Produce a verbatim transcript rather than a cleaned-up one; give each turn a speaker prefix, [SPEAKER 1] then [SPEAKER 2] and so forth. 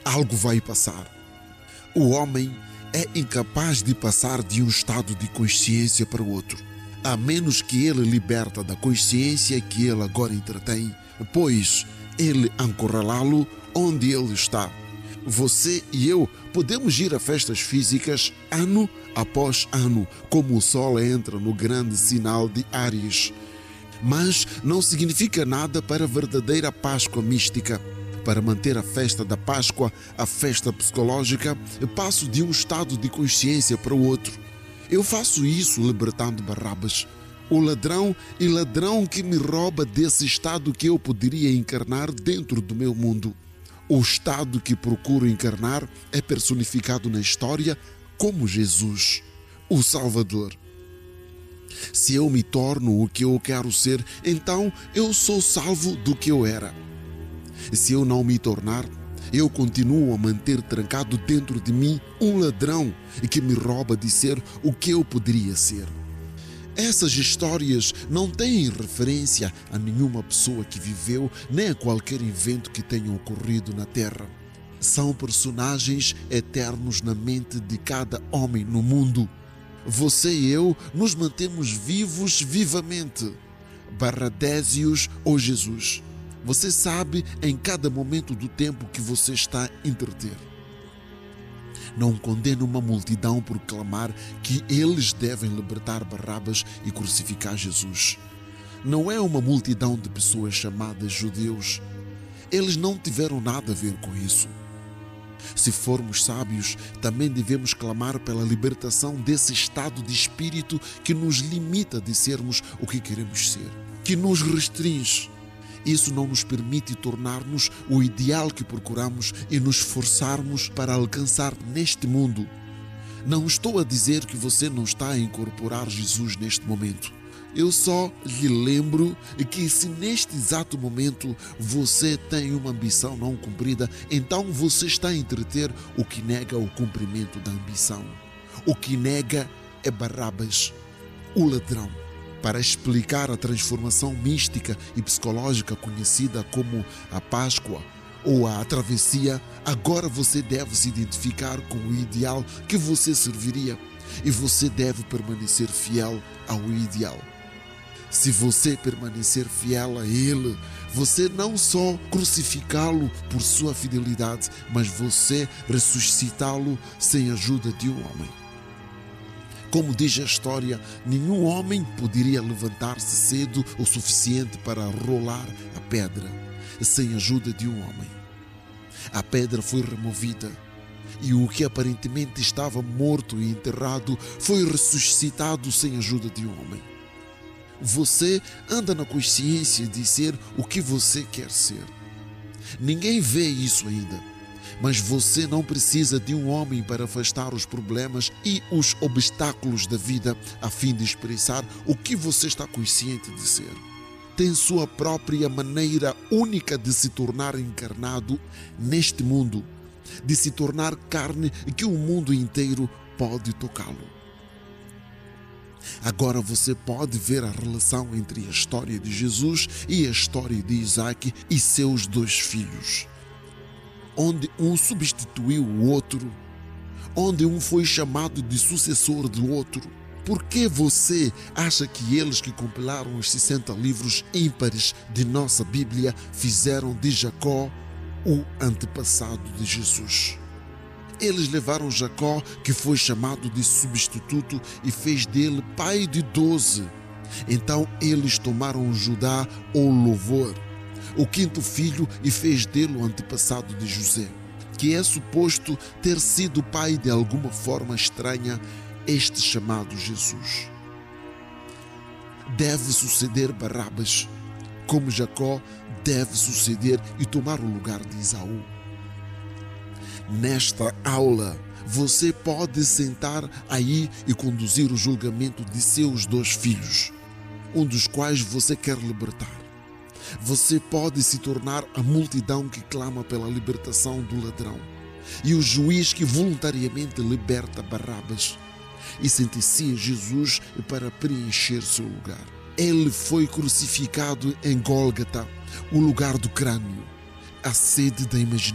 [SPEAKER 1] algo vai passar. O homem é incapaz de passar de um estado de consciência para o outro, a menos que ele liberta da consciência que ele agora entretém, pois ele encurralá-lo onde ele está. Você e eu podemos ir a festas físicas ano após ano, como o sol entra no grande sinal de Áries. Mas não significa nada para a verdadeira Páscoa mística. Para manter a festa da Páscoa, a festa psicológica, eu passo de um estado de consciência para o outro. Eu faço isso libertando Barrabas, o ladrão e ladrão que me rouba desse estado que eu poderia encarnar dentro do meu mundo. O estado que procuro encarnar é personificado na história como Jesus, o Salvador. Se eu me torno o que eu quero ser, então eu sou salvo do que eu era. Se eu não me tornar, eu continuo a manter trancado dentro de mim um ladrão que me rouba de ser o que eu poderia ser. Essas histórias não têm referência a nenhuma pessoa que viveu, nem a qualquer evento que tenha ocorrido na Terra. São personagens eternos na mente de cada homem no mundo. Você e eu nos mantemos vivos vivamente. Barradésios ou Jesus. Você sabe em cada momento do tempo que você está a entreter. Não condeno uma multidão por clamar que eles devem libertar Barrabas e crucificar Jesus. Não é uma multidão de pessoas chamadas judeus. Eles não tiveram nada a ver com isso. Se formos sábios, também devemos clamar pela libertação desse estado de espírito que nos limita de sermos o que queremos ser, que nos restringe. Isso não nos permite tornar-nos o ideal que procuramos e nos esforçarmos para alcançar neste mundo. Não estou a dizer que você não está a incorporar Jesus neste momento. Eu só lhe lembro que se neste exato momento você tem uma ambição não cumprida, então você está a entreter o que nega o cumprimento da ambição. O que nega é Barrabas, o ladrão. Para explicar a transformação mística e psicológica conhecida como a Páscoa ou a travessia, agora você deve se identificar com o ideal que você serviria e você deve permanecer fiel ao ideal. Se você permanecer fiel a ele, você não só crucificá-lo por sua fidelidade, mas você ressuscitá-lo sem a ajuda de um homem. Como diz a história, nenhum homem poderia levantar-se cedo o suficiente para rolar a pedra, sem a ajuda de um homem. A pedra foi removida e o que aparentemente estava morto e enterrado foi ressuscitado sem a ajuda de um homem. Você anda na consciência de ser o que você quer ser. Ninguém vê isso ainda. Mas você não precisa de um homem para afastar os problemas e os obstáculos da vida a fim de expressar o que você está consciente de ser. Tem sua própria maneira única de se tornar encarnado neste mundo, de se tornar carne que o mundo inteiro pode tocá-lo. Agora você pode ver a relação entre a história de Jesus e a história de Isaac e seus dois filhos. Onde um substituiu o outro, onde um foi chamado de sucessor do outro. Por que você acha que eles que compilaram os sessenta livros ímpares de nossa Bíblia fizeram de Jacó o antepassado de Jesus? Eles levaram Jacó, que foi chamado de substituto, e fez dele pai de doze. Então eles tomaram Judá ou louvor, o quinto filho, e fez dele o antepassado de José, que é suposto ter sido pai de alguma forma estranha, este chamado Jesus. Deve suceder Barrabas, como Jacó deve suceder e tomar o lugar de Esaú. Nesta aula, você pode sentar aí e conduzir o julgamento de seus dois filhos, um dos quais você quer libertar. Você pode se tornar a multidão que clama pela libertação do ladrão e o juiz que voluntariamente liberta Barrabas e sentencia Jesus para preencher seu lugar. Ele foi crucificado em Gólgota, o lugar do crânio, a sede da imaginação.